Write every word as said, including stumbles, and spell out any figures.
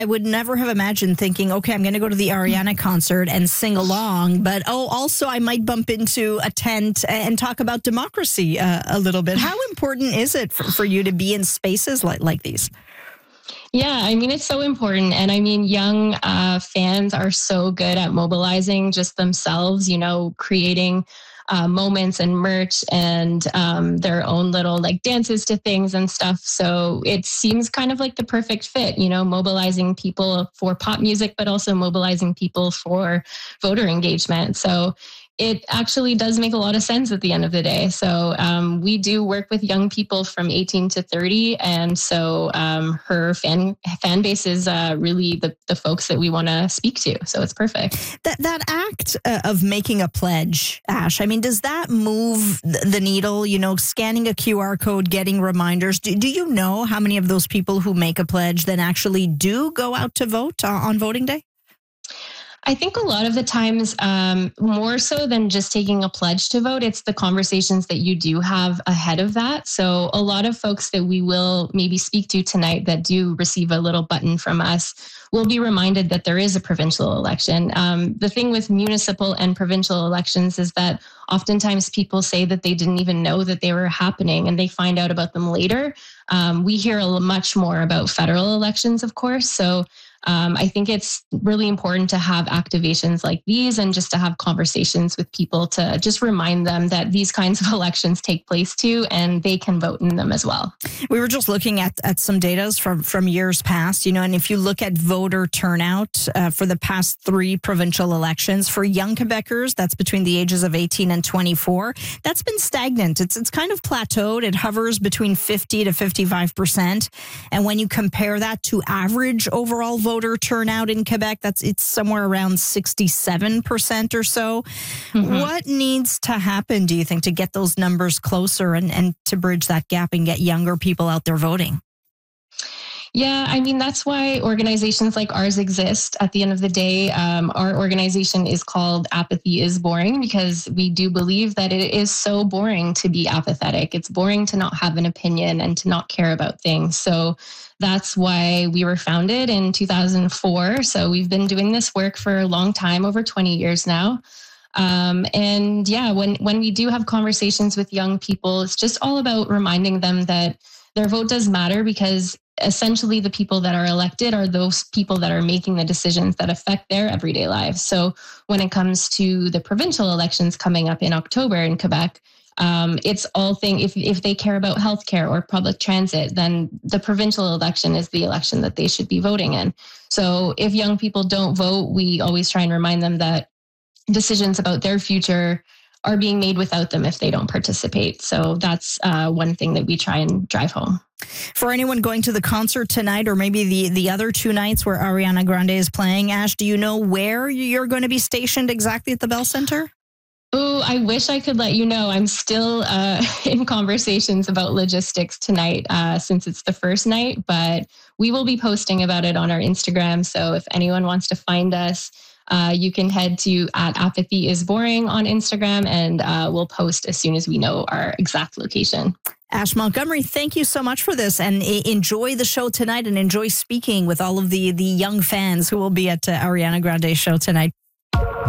I would never have imagined thinking, okay, I'm going to go to the Ariana concert and sing along, but oh, also I might bump into a tent and talk about democracy uh, a little bit. How important is it for, for you to be in spaces like, like these? Yeah, I mean, it's so important. And I mean, young uh, fans are so good at mobilizing just themselves, you know, creating uh, moments and merch and um, their own little like dances to things and stuff. So it seems kind of like the perfect fit, you know, mobilizing people for pop music, but also mobilizing people for voter engagement. So it actually does make a lot of sense at the end of the day. So um, we do work with young people from eighteen to thirty. And so um, her fan fan base is uh, really the, the folks that we want to speak to. So it's perfect. That that act uh, of making a pledge, Ash, I mean, does that move the needle? You know, scanning a Q R code, getting reminders. Do, do you know how many of those people who make a pledge then actually do go out to vote uh, on voting day? I think a lot of the times, um, more so than just taking a pledge to vote, it's the conversations that you do have ahead of that. So a lot of folks that we will maybe speak to tonight that do receive a little button from us will be reminded that there is a provincial election. Um, the thing with municipal and provincial elections is that oftentimes people say that they didn't even know that they were happening and they find out about them later. Um, we hear a much more about federal elections, of course. So Um, I think it's really important to have activations like these and just to have conversations with people to just remind them that these kinds of elections take place too, and they can vote in them as well. We were just looking at, at some data from, from years past, you know, and if you look at voter turnout uh, for the past three provincial elections for young Quebecers, that's between the ages of eighteen and twenty-four, that's been stagnant. It's, it's kind of plateaued. It hovers between fifty to fifty-five percent. And when you compare that to average overall vote voter turnout in Quebec, that's it's somewhere around sixty-seven percent or so. Mm-hmm. What needs to happen, do you think, to get those numbers closer and, and to bridge that gap and get younger people out there voting? Yeah, I mean, that's why organizations like ours exist. At the end of the day, um, our organization is called Apathy is Boring because we do believe that it is so boring to be apathetic. It's boring to not have an opinion and to not care about things. So that's why we were founded in two thousand four. So we've been doing this work for a long time, over twenty years now. Um, and yeah, when, when we do have conversations with young people, it's just all about reminding them that their vote does matter because essentially the people that are elected are those people that are making the decisions that affect their everyday lives. So when it comes to the provincial elections coming up in October in Quebec, um, it's all thing, if, if they care about healthcare or public transit, then the provincial election is the election that they should be voting in. So if young people don't vote, we always try and remind them that decisions about their future are being made without them if they don't participate. So that's uh, one thing that we try and drive home. For anyone going to the concert tonight or maybe the, the other two nights where Ariana Grande is playing, Ash, do you know where you're going to be stationed exactly at the Bell Center? Oh, I wish I could let you know. I'm still uh, in conversations about logistics tonight uh, since it's the first night, but we will be posting about it on our Instagram. So if anyone wants to find us, Uh, you can head to at Apathy is Boring on Instagram, and uh, we'll post as soon as we know our exact location. Ash Montgomery, thank you so much for this, and enjoy the show tonight and enjoy speaking with all of the, the young fans who will be at uh, Ariana Grande's show tonight.